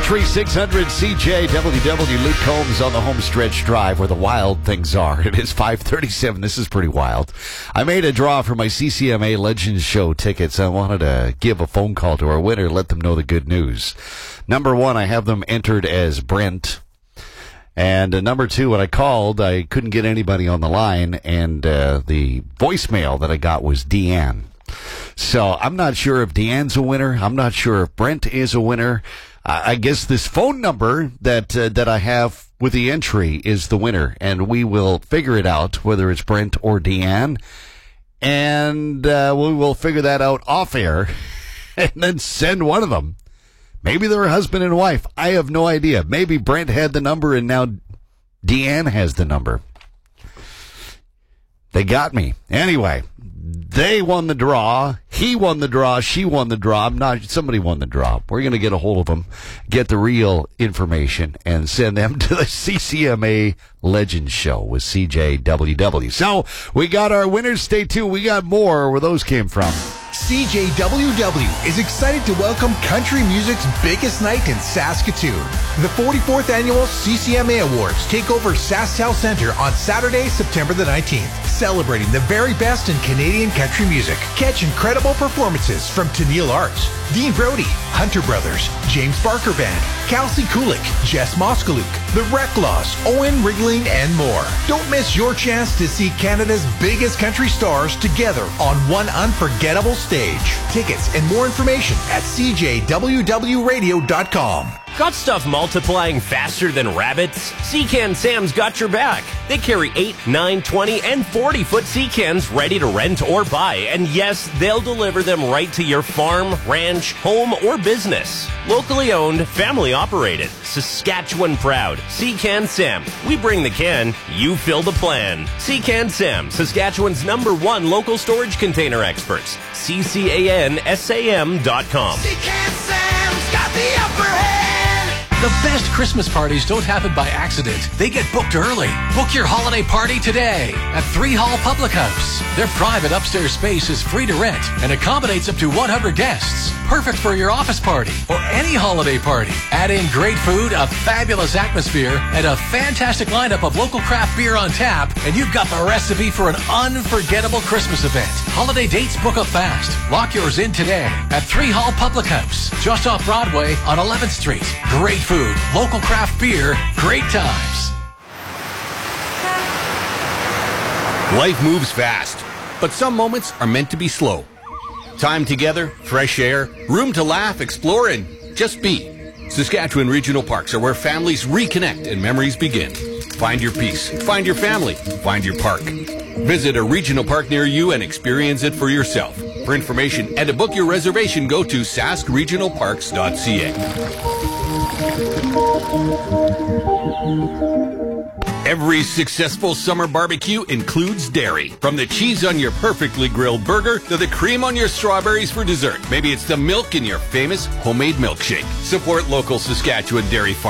Country 600 CJWW. Luke Combs on the home stretch drive where the wild things are. It is 5:37. This is pretty wild. I made a draw for my CCMA Legends Show tickets. I wanted to give a phone call to our winner, let them know the good news. Number one, I have them entered as Brent. And number two, when I called, I couldn't get anybody on the line, and the voicemail that I got was Deanne. So I'm not sure if Deanne's a winner. I'm not sure if Brent is a winner. I guess this phone number that I have with the entry is the winner, and we will figure it out whether it's Brent or Deanne, and we will figure that out off air, and then send one of them. Maybe they're a husband and wife. I have no idea. Maybe Brent had the number, and now Deanne has the number. They got me. Anyway, they won the draw. He won the draw. She won the draw. Somebody won the draw. We're going to get a hold of them, get the real information, and send them to the CCMA Legends Show with CJWW. So we got our winners. Stay tuned. We got more where those came from. CJWW is excited to welcome country music's biggest night in Saskatoon. The 44th Annual CCMA Awards take over SaskTel Centre on Saturday, September the 19th, celebrating the very best in Canadian country music. Catch incredible performances from Tennille Arts, Dean Brody, Hunter Brothers, James Barker Band, Kelsey Kulik, Jess Moskaluk, The Reclaws, Owen Rigling, and more. Don't miss your chance to see Canada's biggest country stars together on one unforgettable stage. Tickets and more information at cjwwradio.com. Got stuff multiplying faster than rabbits? Sea-Can Sam's got your back. They carry 8, 9, 20, and 40-foot sea cans ready to rent or buy. And yes, they'll deliver them right to your farm, ranch, home, or business. Locally owned, family operated, Saskatchewan proud. Sea-Can Sam. We bring the can, you fill the plan. Sea-Can Sam, Saskatchewan's #1 local storage container experts. CCANSAM.com. Sea-Can Sam's got the upper hand. The best Christmas parties don't happen by accident. They get booked early. Book your holiday party today at 3 Hall Public House. Their private upstairs space is free to rent and accommodates up to 100 guests. Perfect for your office party or any holiday party. Add in great food, a fabulous atmosphere, and a fantastic lineup of local craft beer on tap, and you've got the recipe for an unforgettable Christmas event. Holiday dates book up fast. Lock yours in today at 3 Hall Public House, just off Broadway on 11th Street. Great food, local craft beer, great times. Life moves fast, but some moments are meant to be slow. Time together, fresh air, room to laugh, explore, and just be. Saskatchewan Regional Parks are where families reconnect and memories begin. Find your peace, find your family, find your park. Visit a regional park near you and experience it for yourself. For information and to book your reservation, go to saskregionalparks.ca. Every successful summer barbecue includes dairy. From the cheese on your perfectly grilled burger to the cream on your strawberries for dessert. Maybe it's the milk in your famous homemade milkshake. Support local Saskatchewan dairy farmers.